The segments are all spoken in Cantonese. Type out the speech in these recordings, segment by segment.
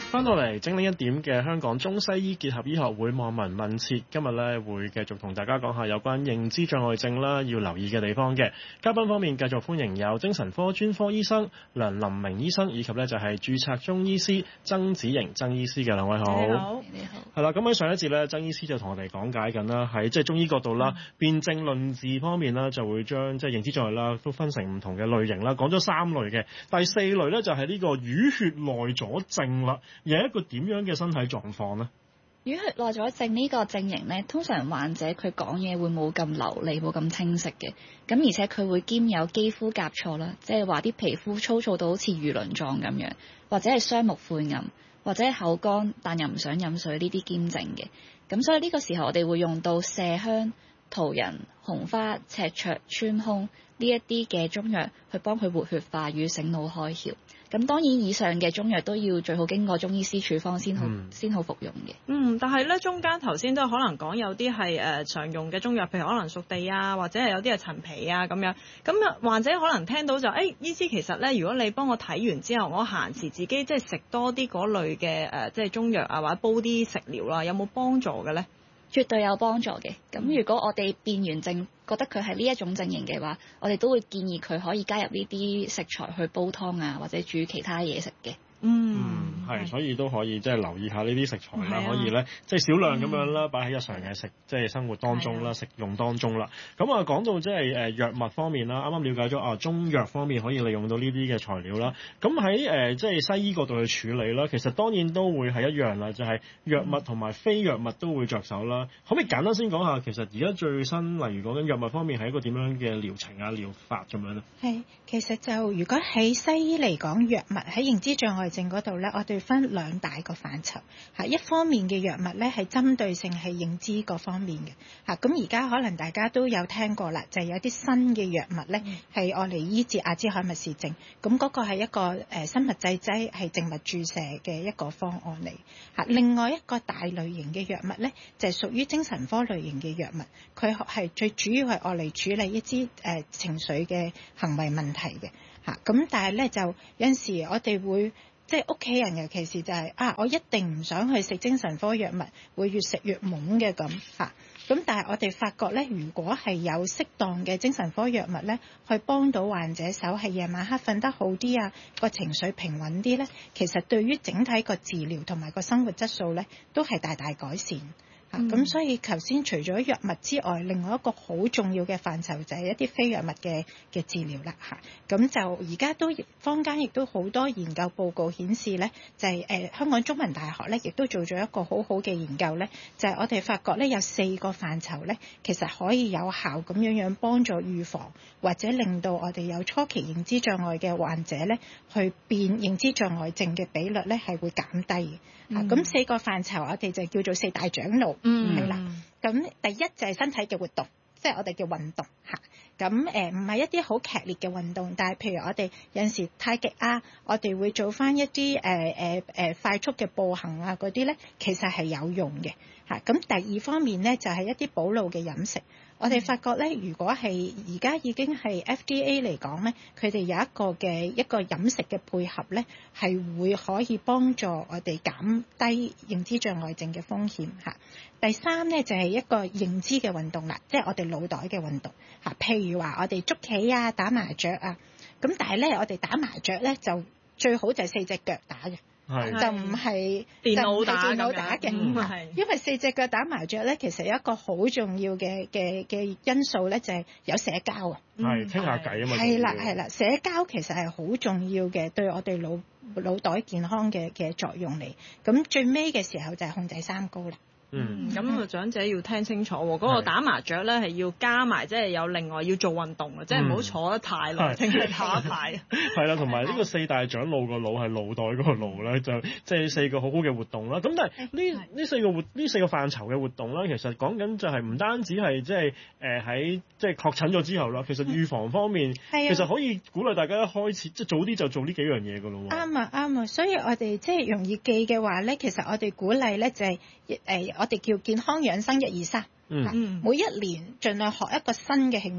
翻到嚟精靈一點嘅香港中西醫結合醫學會望聞問切，今日咧會繼續同大家講下有關認知障礙症啦，要留意嘅地方嘅。嘉賓方面繼續歡迎有精神科專科醫生梁林明醫生，以及咧就係註冊中醫師曾子瑩曾醫師嘅。兩位好。 你好，你好。 係啦，咁喺上一節咧，曾醫師就同我哋講解緊啦，喺即係中醫角度啦，辨證論治方面啦，就會將即係認知障礙啦，都分成唔同嘅類型啦，講咗3類嘅。第4類咧就係呢個淤血內阻症啦。有一個點樣嘅身體狀況呢？ 淤血內阻症呢個症型呢，通常患者佢講嘢會冇咁流利，冇咁清晰嘅。咁而且佢會兼有肌膚甲錯啦，即係話啲皮膚粗糙到好似魚鱗狀咁樣，或者係雙目晦暗，或者係口乾但又唔想飲水呢啲兼症嘅。咁所以呢個時候我哋會用到麝香、桃仁、紅花、赤芍、川芎呢一啲嘅中藥去幫佢活血化瘀、醒腦開竅。咁當然以上嘅中藥都要最好經過中醫師處方先好服用嘅。 但係咧中間頭先都可能講有啲係常用嘅中藥，譬如可能熟地啊，或者係有啲係陳皮啊咁樣。咁患者可能聽到就醫師其實咧，如果你幫我睇完之後，我閒時自己即係食多啲嗰類嘅即係中藥啊，或者煲啲食療啦，有冇幫助嘅咧？ 絕對有幫助嘅。咁如果我哋辨完症覺得佢係呢一種症型嘅話，我哋都會建議佢可以加入呢啲食材去煲湯啊，或者煮其他嘢食嘅。 係，所以都可以即係留意下呢啲食材啦，可以咧即係少量咁樣啦，擺喺日常嘅即係生活當中啦，食用當中啦。咁啊講到即係藥物方面啦，啱啱了解咗中藥方面可以利用到呢啲嘅材料啦。咁喺即係西醫角度去處理啦，其實當然都會係一樣啦，就係藥物同埋非藥物都會着手啦。可唔可以簡單先講下，其實而家最新例如講緊藥物方面係一個點樣嘅療程啊、療法咁樣咧？ 係，其實就如果喺西醫嚟講，藥物喺認知障礙症嗰度咧，我哋分2大個範疇嚇。一方面嘅藥物咧係針對性係認知嗰方面嘅嚇。咁而家可能大家都有聽過啦，就係有啲新嘅藥物咧係愛嚟醫治阿茲海默氏症。咁嗰個係一個生物製劑係靜脈注射嘅一個方案嚟嚇。另外一個大類型嘅藥物咧就係屬於精神科類型嘅藥物，佢係最主要係愛嚟處理一啲情緒嘅行為問題嘅嚇。咁但係咧就有陣時我哋會即係屋企人，尤其是就係我一定唔想去食精神科藥物，會越食越懵嘅咁嚇。咁但係我哋發覺咧，如果係有適當嘅精神科藥物咧，去幫到患者手係夜晚黑瞓得好啲啊，個情緒平穩啲咧，其實對於整體個治療同埋個生活質素咧，都係大大改善。咁所以頭先除咗藥物之外，另外一個好重要嘅範疇就係一啲非藥物嘅治療啦嚇。咁就而家都坊間亦都好多研究報告顯示咧，就係香港中文大學咧亦都做咗一個好好嘅研究咧，就係我哋發覺咧有4個範疇咧，其實可以有效咁樣幫助預防或者令到我哋有初期認知障礙嘅患者咧，去變認知障礙症嘅比率咧係會減低嘅。咁4個範疇我哋就叫做4大長路。係啦，咁第一就係身體嘅活動，即係我哋叫運動嚇。咁唔係一啲好劇烈嘅運動，但係譬如我哋有陣時太極啊，我哋會做翻一啲快速嘅步行啊嗰啲咧，其實係有用嘅嚇。咁第二方面咧就係一啲補腦嘅飲食。我哋發覺咧，如果係而家已經係 FDA 嚟講咧，佢哋有一個飲食嘅配合咧，係會可以幫助我哋減低認知障礙症嘅風險嚇。第三咧就係一個認知嘅運動啦，即係我哋腦袋嘅運動嚇。譬如話我哋捉棋啊、打麻雀啊，咁但係咧我哋打麻雀咧就最好就係4隻腳打嘅。就唔係電腦打嘅，因為4隻腳打麻雀咧，其實有一個好重要嘅因素咧，就係有社交啊， 傾下偈啊嘛。 係啦，社交其實係好重要嘅，對我哋腦袋健康嘅作用嚟。咁最尾嘅時候就係控制三高啦。 咁長者要聽清楚喎，嗰個打麻雀咧係要加埋，即係有另外要做運動嘅，即係唔好坐得太耐，淨係打牌。係啦，同埋呢個4大長路個腦係腦袋嗰個腦咧，就即係4個好好嘅活動啦。咁但係呢4個範疇嘅活動啦，其實講緊就係唔單止係即係喺即係確診咗之後啦，其實預防方面其實可以鼓勵大家一開始即係早啲就做呢幾樣嘢㗎咯。 啱啊，所以我哋即係容易記嘅話咧，其實我哋鼓勵咧就係我哋叫健康養生1、2、3。每一年盡量學一個新嘅興趣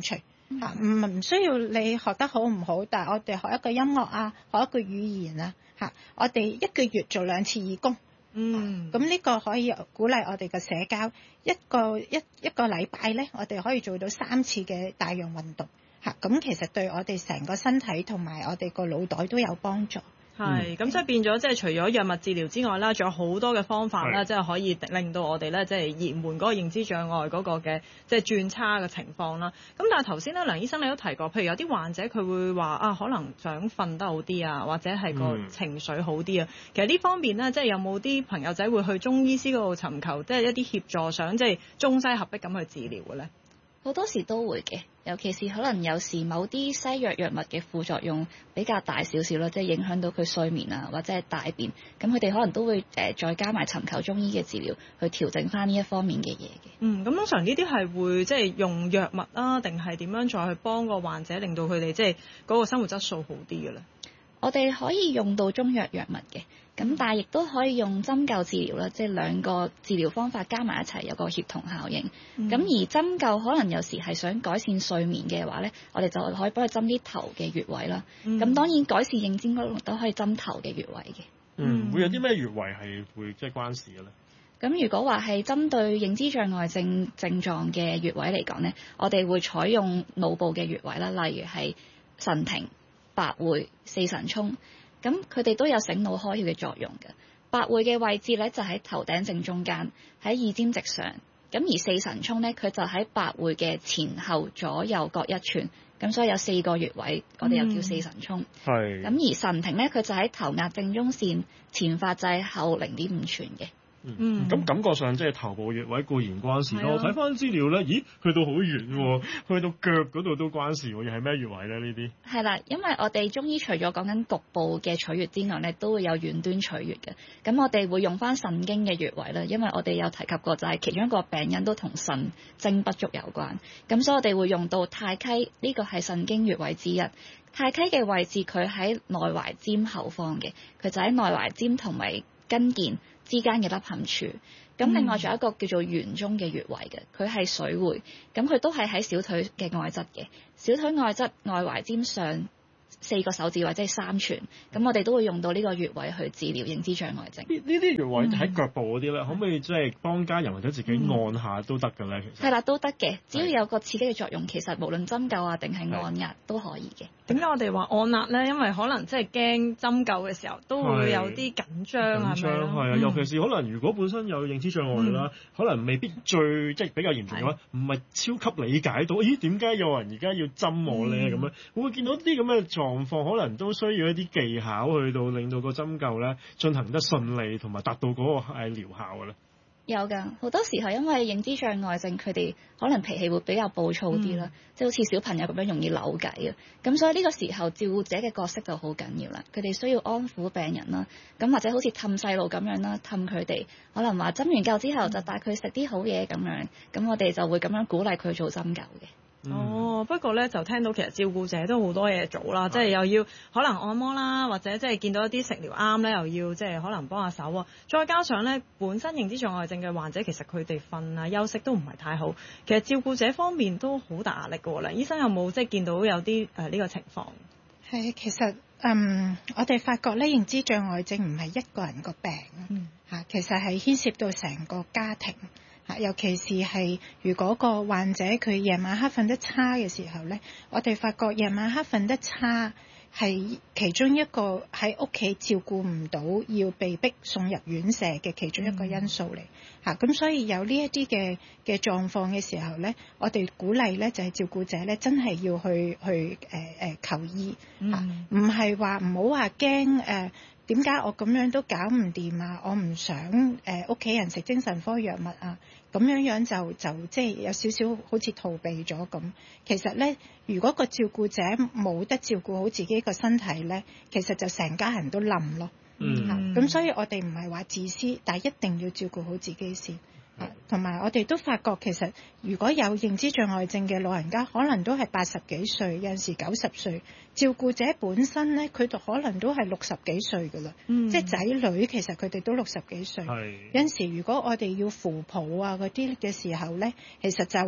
唔需要你學得好唔好，但係我哋學一個音樂啊，學一個語言啊，我哋一個月做2次義工。咁呢個可以鼓勵我哋嘅社交，一個禮拜咧，我哋可以做到3次嘅帶氧運動。咁其實對我哋成個身體同埋我哋個腦袋都有幫助。 係，咁即係變咗，即係除咗藥物治療之外啦，仲有好多嘅方法啦，即係可以令到我哋咧，即係延緩嗰個認知障礙嗰個嘅即係轉差嘅情況啦。咁但係頭先咧，梁醫生你都提過，譬如有啲患者佢會話啊，可能想瞓得好啲啊，或者係個情緒好啲啊。其實呢方面咧，即係有冇啲朋友仔會去中醫師嗰度尋求，即係一啲協助，想即係中西合璧咁去治療嘅咧？ 好多時都會嘅，尤其是可能有時某啲西藥藥物嘅副作用比較大少少啦，即係影響到佢睡眠啊，或者係大便，咁佢哋可能都會再加埋尋求中醫嘅治療去調整翻呢一方面嘅嘢嘅。 咁通常呢啲係會即係用藥物啊，定係點樣再去幫個患者，令到佢哋即係嗰個生活質素好啲嘅咧？ 我哋可以用到中藥藥物嘅，咁但係亦都可以用針灸治療啦，即係兩個治療方法加埋一齊有個協同效應。咁而針灸可能有時係想改善睡眠嘅話咧，我哋就可以幫佢針啲頭嘅穴位啦。咁當然改善認知功能都可以針頭嘅穴位嘅。 會有啲咩穴位係會即係關事嘅咧？ 咁如果話係針對認知障礙症狀嘅穴位嚟講咧，我哋會採用腦部嘅穴位啦，例如係神庭、百會、四神聰，咁佢哋都有醒腦開竅嘅作用嘅。百會嘅位置咧就喺頭頂正中間，喺耳尖直上。咁而四神聰咧，佢就喺百會嘅前後左右各1寸，咁所以有4個穴位，我哋又叫四神聰。係。咁而神庭咧，佢就喺頭額正中線，前髮際後0.5寸嘅。 咁感覺上即係頭部穴位固然關事咯。我睇翻資料咧，咦，去到好遠喎，去到腳嗰度都關事喎。又係咩穴位咧？呢啲係啦，因為我哋中醫除咗講緊局部嘅取穴之外咧，都會有遠端取穴嘅。咁我哋會用翻腎經嘅穴位啦，因為我哋有提及過，就係其中一個病因都同腎精不足有關。咁所以我哋會用到太溪，呢個係腎經穴位之一。太溪嘅位置佢喺內踝尖後方嘅，佢就喺內踝尖同埋跟腱之間嘅凹陷處。咁另外仲有一個叫做懸中嘅穴位嘅，佢係水會，咁佢都係喺小腿嘅外側嘅，小腿外側外踝尖上4個手指或者係3寸，咁我哋都會用到呢個穴位去治療認知障礙症。 呢啲穴位喺腳部嗰啲咧，可唔可以即係幫家人或者自己按下都得嘅咧？其實係啦，都得嘅，只要有個刺激嘅作用，其實無論針灸啊定係按壓都可以嘅。 點解我哋話按壓咧？因為可能即係驚針灸嘅時候都會有啲緊張係咪？ 係啊，尤其是可能如果本身有認知障礙啦，可能未必即係比較嚴重嘅話，唔係超級理解到，咦點解有人而家要針我咧咁樣？會唔會見到啲咁嘅狀況，可能都需要一啲技巧去到令到個針灸咧進行得順利，同埋達到嗰個療效嘅咧？ 有㗎，好多時候因為認知障礙症，佢哋可能脾氣會比較暴躁啲啦，即係好似小朋友咁樣容易扭計啊。咁所以呢個時候照顧者嘅角色就好緊要啦。佢哋需要安撫病人啦，咁或者好似氹細路咁樣啦，氹佢哋，可能話針完灸之後就帶佢食啲好嘢咁樣，咁我哋就會咁樣鼓勵佢做針灸嘅。 不過咧就聽到其實照顧者都好多嘢做啦，即係又要可能按摩啦，或者即係見到一啲食療啱咧，又要即係可能幫下手喎。再加上咧本身認知障礙症嘅患者，其實佢哋瞓啊休息都唔係太好，其實照顧者方面都好大壓力㗎喎。梁醫生有冇即係見到有啲呢個情況？ 係，其實我哋發覺咧認知障礙症唔係一個人個病其實係牽涉到成個家庭。尤其是係如果個患者佢夜晚黑瞓得差嘅時候咧，我哋發覺夜晚黑瞓得差係其中一個喺屋企照顧唔到，要被逼送入院舍嘅其中一個因素嚟。咁所以有呢一啲嘅狀況嘅時候咧，我哋鼓勵咧就係照顧者咧真係要去求醫，唔係話唔好話驚點解我咁樣都搞唔掂啊？我唔想屋企人食精神科藥物啊，咁樣就即係有少少好似逃避咗咁。其實咧，如果個照顧者冇得照顧好自己個身體咧，其實就成家人都冧咯。咁所以我哋唔係話自私，但係一定要照顧好自己先。同埋我哋都發覺其實如果有認知障礙症嘅老人家，可能都係80幾歲，有陣時90歲。照顧者本身咧，佢就可能都係60幾歲㗎啦。即係仔女其實佢哋都60幾歲。有陣時如果我哋要扶抱啊嗰啲嘅時候咧，其實就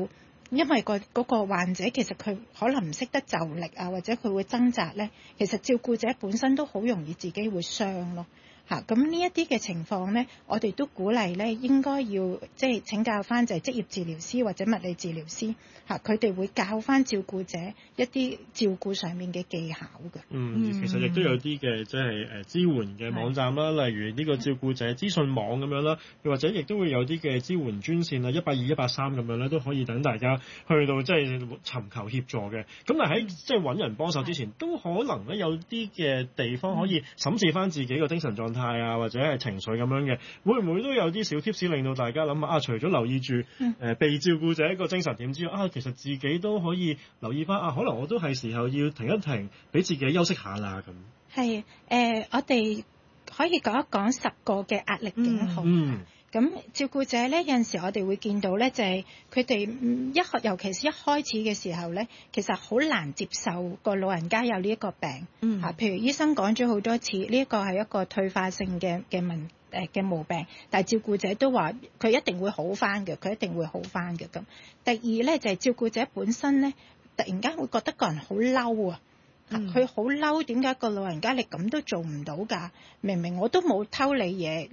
因為嗰個患者其實佢可能唔識得就力啊，或者佢會掙扎咧，其實照顧者本身都好容易自己會傷咯。咁呢一啲嘅情況咧，我哋都鼓勵咧，應該要即係請教翻就係職業治療師或者物理治療師佢哋會教翻照顧者一啲照顧上面嘅技巧嘅。 其實亦都有啲嘅即係支援嘅網站啦，例如呢個照顧者資訊網咁樣啦，又或者亦都會有啲嘅支援專線啊，182、183咁樣咧，都可以等大家去到即係尋求協助嘅。咁但係喺即係揾人幫手之前，都可能咧有啲嘅地方可以審視翻自己個精神狀態啊，或者係情緒咁樣嘅，會唔會都有啲小 tips 令到大家諗下除咗留意住被照顧者一個精神點之外，其實自己都可以留意翻可能我都係時候要停一停，俾自己休息下啦咁。係我哋可以講一講10個嘅壓力警號。咁照顧者咧，有陣時我哋會見到咧，就係佢哋尤其是一開始嘅時候咧，其實好難接受個老人家有呢一個病。譬如醫生講咗好多次，呢一個係一個退化性嘅毛病，但係照顧者都話佢一定會好翻嘅，佢一定會好翻嘅咁。第二咧就係照顧者本身咧，突然間會覺得個人好嬲啊！佢好嬲，點解個老人家你咁都做唔到㗎？明明我都冇偷你嘢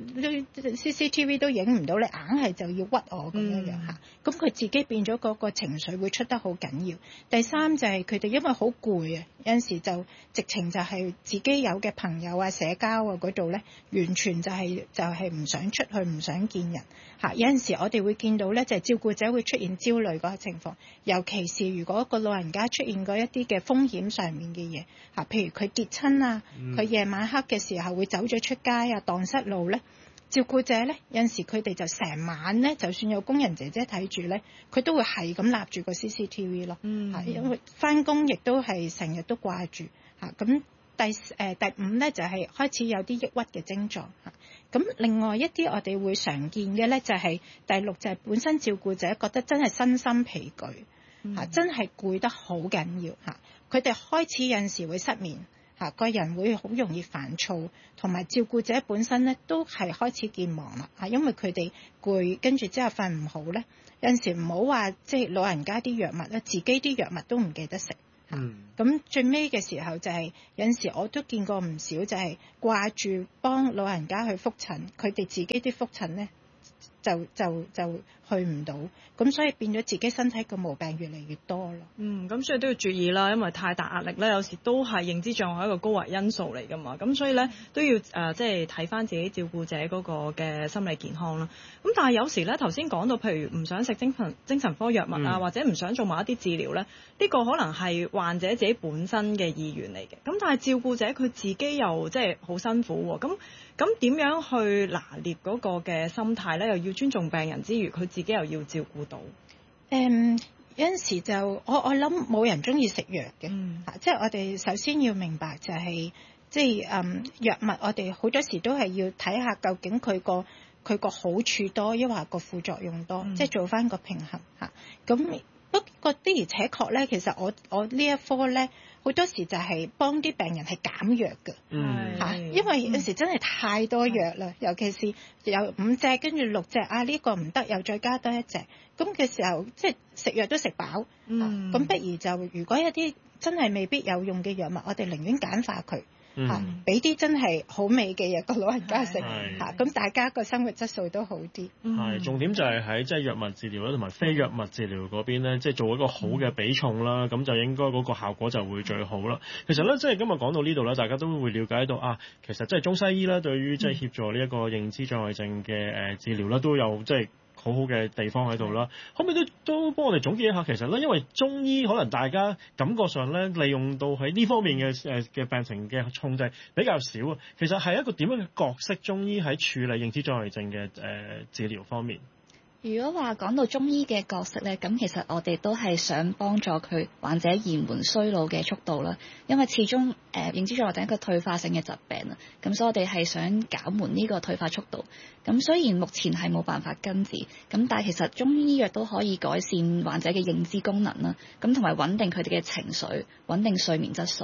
，CCTV 都影唔到你，硬係就要屈我咁樣嚇。咁佢自己變咗嗰個情緒會出得好緊要。第三就係佢哋因為好攰啊，有陣時就直情就係自己有嘅朋友啊、社交啊嗰度咧，完全就係唔想出去，唔想見人嚇。有陣時我哋會見到咧，就係照顧者會出現焦慮嗰個情況，尤其是如果個老人家出現過一啲嘅風險上面嘅嘢嚇，譬如佢跌親啊，佢夜晚黑嘅時候會走咗出街啊，蕩失路咧，照顧者咧有陣時佢哋就成晚咧，就算有工人姐姐睇住咧，佢都會係咁立住個 CCTV 咯，因為翻工亦都係成日都掛住嚇。咁第五咧就係開始有啲抑鬱嘅症狀嚇。咁另外一啲我哋會常見嘅咧就係第六，就係本身照顧者覺得真係身心疲倦真係攰得好緊要嚇。佢哋開始有陣時會失眠個人會好容易煩躁，同埋照顧者本身咧都係開始健忘啦因為佢哋攰，跟住之後瞓唔好咧，有陣時唔好話即係老人家啲藥物咧，自己啲藥物都唔記得食咁最尾嘅時候就係有陣時我都見過唔少就係掛住幫老人家去覆診，佢哋自己啲覆診咧就去唔到，咁所以變咗自己身體嘅毛病越嚟越多咯。 咁所以都要注意啦，因為太大壓力咧，有時都係認知障礙一個高危因素嚟噶嘛。咁所以咧都要即係睇翻自己照顧者嗰個嘅心理健康啦。咁但係有時咧頭先講到，譬如唔想食精神科藥物啊，或者唔想做某一啲治療咧，呢個可能係患者自己本身嘅意願嚟嘅。咁但係照顧者佢自己又即係好辛苦喎。咁點樣去拿捏嗰個嘅心態咧？又要尊重病人之餘，佢自己又要照顧到。 有陣時就我諗冇人中意食藥嘅，即係我哋首先要明白就係即係藥物，我哋好多時都係要睇下究竟佢個好處多，抑或個副作用多，即係做翻個平衡嚇。咁不過的而且確咧，其實我呢一科咧，好多時就係幫啲病人係減藥嘅，因為有時真係太多藥啦，尤其是有5隻跟住6隻呢個唔得，又再加多1隻，咁嘅時候即係食藥都食飽，咁不如就如果一啲真係未必有用嘅藥物，我哋寧願簡化佢。俾啲真係好味嘅嘢個老人家食咁大家個生活質素都好啲。 重點就係喺即係藥物治療啦，同埋非藥物治療嗰邊咧，即係做一個好嘅比重啦，咁就應該嗰個效果就會最好啦。其實咧，即係今日講到呢度咧，大家都會了解到其實即係中西醫啦，對於即係協助呢一個認知障礙症嘅治療啦，都有即係好好嘅地方喺度啦。可唔可以都幫我哋總結一下？其實咧，因為中醫可能大家感覺上咧，利用到喺呢方面嘅病情嘅控制比較少啊。其實係一個點樣嘅角色？中醫喺處理認知障礙症嘅治療方面。 如果話講到中醫嘅角色咧，咁其實我哋都係想幫助佢患者延緩衰老嘅速度啦。因為始終認知障礙症係一個退化性嘅疾病啊，咁所以我哋係想減緩呢個退化速度。咁雖然目前係冇辦法根治，咁但係其實中醫藥都可以改善患者嘅認知功能啦，咁同埋穩定佢哋嘅情緒，穩定睡眠質素。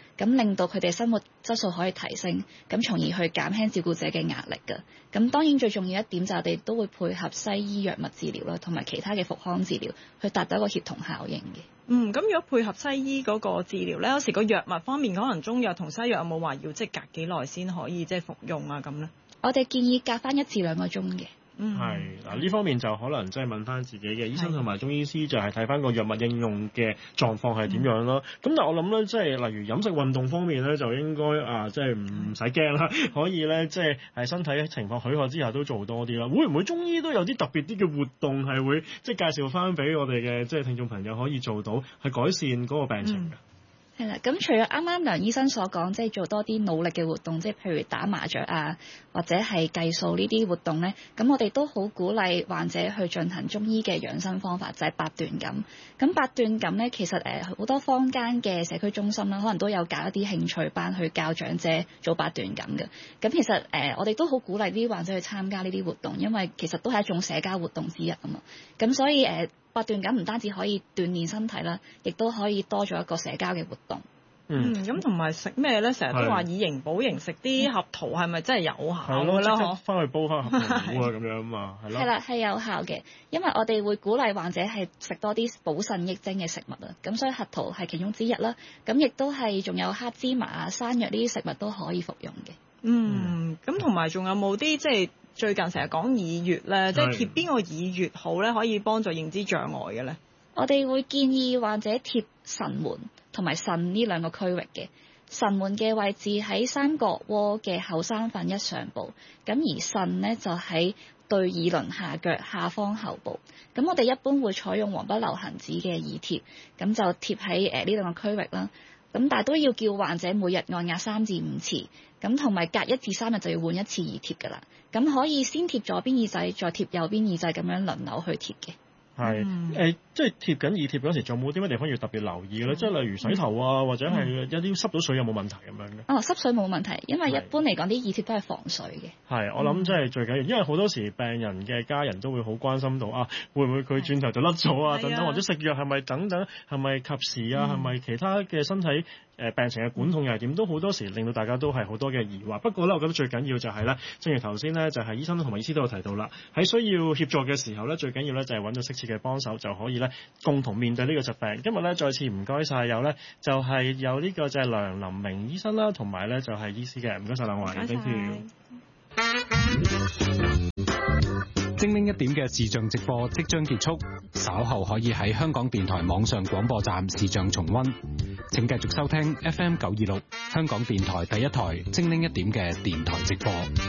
咁令到佢哋生活質素可以提升，咁從而去減輕照顧者嘅壓力㗎。咁當然最重要一點就係我哋都會配合西醫藥物治療啦，同埋其他嘅復康治療，去達到一個協同效應嘅。 咁如果配合西醫嗰個治療咧，有時個藥物方面可能中藥同西藥有冇話要即係隔幾耐先可以即係服用啊咁咧？ 我哋建議隔翻1至2個鐘嘅。 係嗱，呢方面就可能即係問翻自己嘅醫生同埋中醫師，就係睇翻個藥物應用嘅狀況係點樣咯。咁但係我諗咧，即係例如飲食運動方面咧，就應該即係唔使驚啦，可以咧即係喺身體情況許可之下都做多啲啦。會唔會中醫都有啲特別啲嘅活動係會即係介紹翻俾我哋嘅即係聽眾朋友可以做到，去改善嗰個病情嘅？ 係啦，咁除咗啱啱梁醫生所講，即係做多啲腦力嘅活動，即係譬如打麻雀啊，或者係計數呢啲活動咧，咁我哋都好鼓勵患者去進行中醫嘅養生方法，就係八段錦。咁八段錦咧，其實好多坊間嘅社區中心啦，可能都有搞一啲興趣班去教長者做八段錦嘅。咁其實我哋都好鼓勵啲患者去參加呢啲活動，因為其實都係一種社交活動之一啊嘛。咁所以八段錦唔單止可以鍛鍊身體啦，亦都可以多咗一個社交嘅活動。 咁同埋食咩咧？成日都話以形補形，食啲合桃係咪真係有效㗎啦？ 即翻去煲翻合桃啊咁樣嘛，係咯。 係啦，係有效嘅，因為我哋會鼓勵患者係食多啲補腎益精嘅食物啊。咁所以核桃係其中之一啦。咁亦都係仲有黑芝麻啊、山藥呢啲食物都可以服用嘅。 咁同埋仲有冇啲即係最近成日講耳穴咧？即係貼邊個耳穴好咧，可以幫助認知障礙嘅咧？ 我哋會建議患者貼神門同埋腎呢兩個區域嘅。神門嘅位置喺三角窩嘅後三分一上部，咁而腎呢就喺對耳輪下腳下方後部。咁我哋一般會採用黃不留行紙嘅耳貼，咁就貼喺呢兩個區域啦。咁但係都要叫患者每日按壓3至5次，咁同埋隔1至3日就要換一次耳貼㗎啦。咁可以先貼左邊耳仔，再貼右邊耳仔，咁樣輪流去貼嘅。 係即係貼緊耳貼嗰時，仲有冇啲乜地方要特別留意嘅咧？即係例如洗頭啊，或者係一啲濕到水有冇問題咁樣嘅？ 濕水冇問題，因為一般嚟講啲耳貼都係防水嘅。係， 我諗即係最緊要，因為好多時病人嘅家人都會好關心到會唔會佢轉頭就甩咗啊等等，或者食藥係咪等等係咪及時啊？係咪其他嘅身體病情嘅管控又係點？都好多時令到大家都係好多嘅疑惑。不過咧，我覺得最緊要就係咧，正如頭先咧，就係醫生同埋醫師都有提到啦，喺需要協助嘅時候咧，最緊要咧就係揾到適切嘅幫手，就可以咧共同面對呢個疾病。今日咧再次唔該晒有咧，就係有呢個就係梁林明醫生啦，同埋咧就係醫師嘅，唔該晒兩位，thank you。 精靈一點嘅視像直播即將結束，稍後可以喺香港電台網上廣播站視像重溫。請繼續收聽 FM 926香港電台第一台精靈一點嘅電台直播。